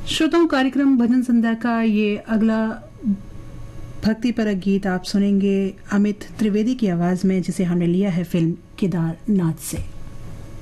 श्रोताओं, कार्यक्रम भजन संध्या का ये अगला भक्तिपरक गीत आप सुनेंगे अमित त्रिवेदी की आवाज में, जिसे हमने लिया है फिल्म केदारनाथ से।